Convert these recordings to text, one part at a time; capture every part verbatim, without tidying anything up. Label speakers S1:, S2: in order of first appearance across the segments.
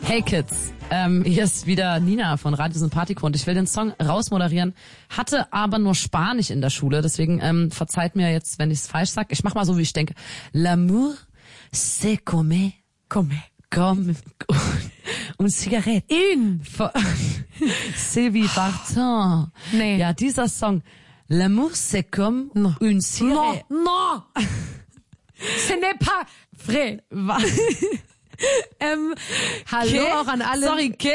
S1: Hey Kids, ähm, hier ist wieder Nina von Radio Sympathico und ich will den Song rausmoderieren, hatte aber nur Spanisch in der Schule, deswegen ähm, verzeiht mir jetzt, wenn ich es falsch sage. Ich mach mal so, wie ich denke. L'amour, c'est comme, comme, comme, un cigarette.
S2: In.
S1: C'est wie Barton.
S2: Nee.
S1: Ja, dieser Song. L'amour, c'est comme
S2: no.
S1: une cigarette.
S2: No, no. Ce n'est pas vrai. ähm, hallo
S1: Que?
S2: auch an alle.
S1: Sorry, que?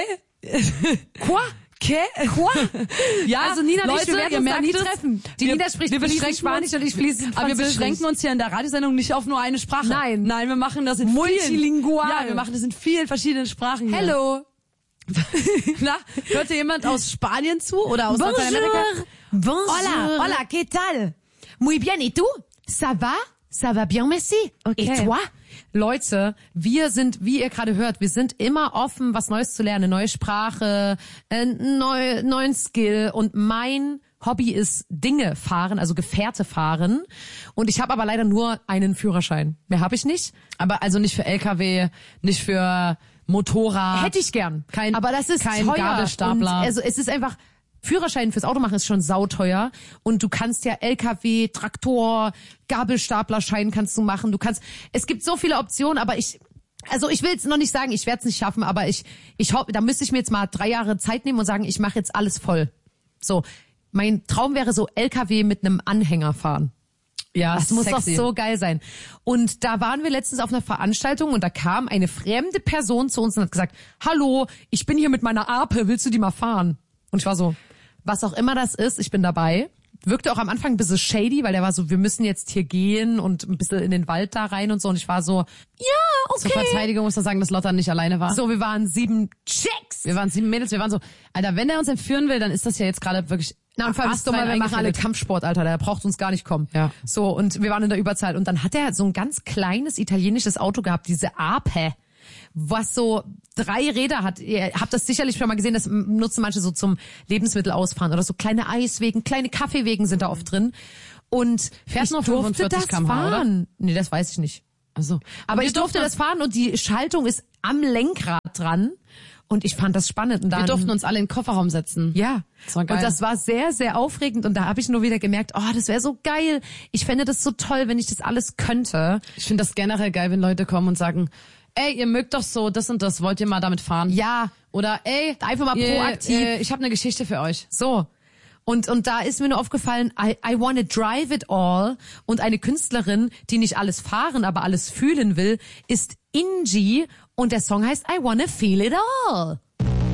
S2: Quoi?
S1: Que?
S2: Quoi?
S1: Ja,
S2: also Nina und ich, wir werden uns da nie
S1: es.
S2: treffen. Die
S1: wir,
S2: Nina spricht
S1: wir
S2: fließend Spanisch und ich fließend
S1: Aber wir
S2: Französisch.
S1: beschränken uns hier in der Radiosendung nicht auf nur eine Sprache.
S2: Nein.
S1: Nein, wir machen das in
S2: Multilingual.
S1: vielen. Ja, wir machen das in vielen verschiedenen Sprachen hier.
S2: Hello.
S1: Na, hört dir jemand aus Spanien zu oder aus
S2: Bonjour.
S1: Lateinamerika?
S2: Bonjour. Hola, hola, ¿qué tal? Muy bien, et tú? Ça va? Ça va bien, merci.
S1: Okay.
S2: Et toi? Leute, wir sind, wie ihr gerade hört, wir sind immer offen, was Neues zu lernen, eine neue Sprache, einen neu, neuen Skill. Und mein Hobby ist Dinge fahren, also Gefährte fahren. Und ich habe aber leider nur einen Führerschein. Mehr habe ich nicht.
S1: Aber also nicht für L K W, nicht für Motorrad.
S2: Hätte ich gern.
S1: Kein,
S2: aber das ist
S1: kein
S2: teuer.
S1: Gabelstapler.
S2: Und also es ist einfach, Führerschein fürs Automachen ist schon sauteuer. Und du kannst ja L K W, Traktor, Gabelstaplerschein kannst du machen. Du kannst, es gibt so viele Optionen, aber ich, also ich will jetzt noch nicht sagen, ich werde es nicht schaffen, aber ich, ich hoffe, da müsste ich mir jetzt mal drei Jahre Zeit nehmen und sagen, ich mache jetzt alles voll. So, mein Traum wäre so L K W mit einem Anhänger fahren.
S1: Ja,
S2: das muss
S1: sexy.
S2: doch so geil sein. Und da waren wir letztens auf einer Veranstaltung und da kam eine fremde Person zu uns und hat gesagt, hallo, ich bin hier mit meiner Ape, willst du die mal fahren? Und ich war so, was auch immer das ist, ich bin dabei. Wirkte auch am Anfang ein bisschen shady, weil der war so, wir müssen jetzt hier gehen und ein bisschen in den Wald da rein und so. Und ich war so, ja, okay.
S1: Zur Verteidigung muss man sagen, dass Lotta nicht alleine war.
S2: So, wir waren sieben Chicks.
S1: Wir waren sieben Mädels, wir waren so, Alter, wenn der uns entführen will, dann ist das ja jetzt gerade wirklich...
S2: Na, und vor allem ist dumm, wir machen alle Kampfsport, Alter, der braucht uns gar nicht kommen.
S1: Ja.
S2: So, und wir waren in der Überzahl. Und dann hat er so ein ganz kleines italienisches Auto gehabt, diese Ape, was so drei Räder hat. Ihr habt das sicherlich schon mal gesehen, das nutzen manche so zum Lebensmittelausfahren oder so kleine Eiswegen, kleine Kaffeewegen sind da oft drin. Und
S1: Fährt
S2: ich
S1: noch
S2: durfte das
S1: fünfundvierzig Kilometer pro Stunde,
S2: fahren. Nee, das weiß ich nicht.
S1: Also,
S2: aber ich durfte das fahren und die Schaltung ist am Lenkrad dran. Und ich fand das spannend. Und dann,
S1: wir durften uns alle in den Kofferraum setzen.
S2: Ja.
S1: Das war geil.
S2: Und das war sehr, sehr aufregend. Und da habe ich nur wieder gemerkt, oh, das wäre so geil. Ich fände das so toll, wenn ich das alles könnte.
S1: Ich finde das generell geil, wenn Leute kommen und sagen, ey, ihr mögt doch so das und das, wollt ihr mal damit fahren?
S2: Ja.
S1: Oder ey,
S2: einfach mal
S1: ihr,
S2: proaktiv.
S1: Äh, ich habe eine Geschichte für euch.
S2: So. Und und da ist mir nur aufgefallen, I, I wanna drive it all. Und eine Künstlerin, die nicht alles fahren, aber alles fühlen will, ist Inji. Und der Song heißt I wanna feel it all.